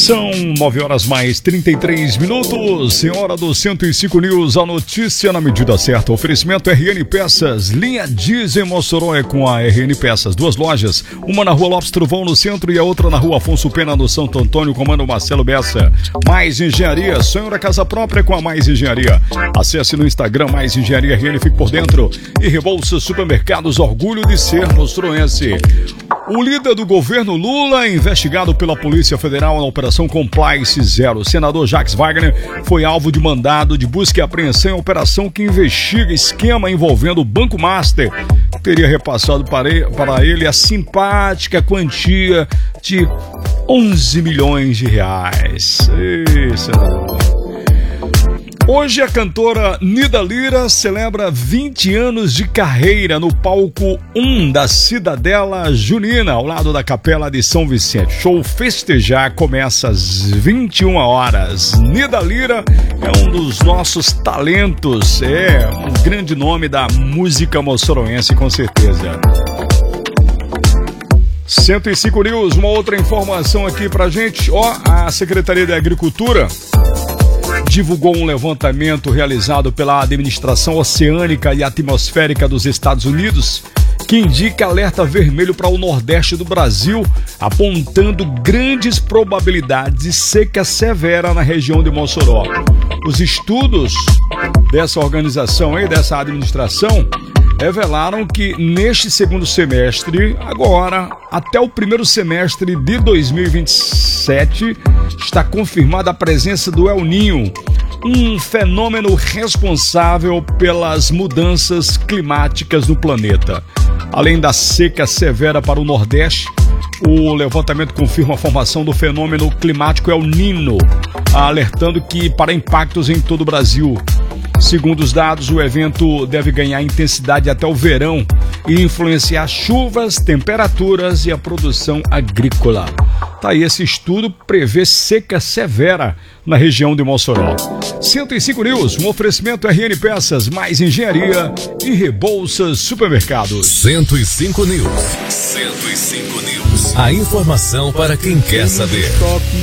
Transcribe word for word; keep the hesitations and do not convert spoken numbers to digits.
São nove horas mais trinta e três minutos. Senhora do cento e cinco News, a notícia na medida certa. Oferecimento R N Peças, linha Diesel Mossoró é com a R N Peças. Duas lojas, uma na rua Lopes Trovão no centro e a outra na rua Afonso Pena no Santo Antônio, comando Marcelo Bessa. Mais Engenharia, sonho da casa própria com a Mais Engenharia. Acesse no Instagram Mais Engenharia R N, fique por dentro. E Rebolsa Supermercados, orgulho de ser mostroense. O líder do governo Lula, investigado pela Polícia Federal na Operação Compliance Zero. O senador Jacques Wagner foi alvo de mandado de busca e apreensão em operação que investiga esquema envolvendo o Banco Master. Teria repassado para ele a simpática quantia de onze milhões de reais. Ei, senador. Hoje a cantora Nida Lira celebra vinte anos de carreira no palco um da Cidadela Junina, ao lado da Capela de São Vicente. Show Festejar começa às vinte e uma horas. Nida Lira é um dos nossos talentos, é um grande nome da música moçoroense, com certeza. cento e cinco News, uma outra informação aqui pra gente. Ó, a Secretaria da Agricultura divulgou um levantamento realizado pela Administração Oceânica e Atmosférica dos Estados Unidos, que indica alerta vermelho para o Nordeste do Brasil, apontando grandes probabilidades de seca severa na região de Mossoró. Os estudos dessa organização aí, dessa administração, revelaram que neste segundo semestre, agora, até o primeiro semestre de dois mil e vinte e sete, está confirmada a presença do El Niño, um fenômeno responsável pelas mudanças climáticas no planeta. Além da seca severa para o Nordeste, o levantamento confirma a formação do fenômeno climático El Niño, alertando que para impactos em todo o Brasil. Segundo os dados, o evento deve ganhar intensidade até o verão e influenciar chuvas, temperaturas e a produção agrícola. Tá aí, esse estudo prevê seca severa na região de Mossoró. cento e cinco News, um oferecimento R N Peças, Mais Engenharia e Rebolsas Supermercados. cento e cinco News. cento e cinco News. A informação para quem quer saber.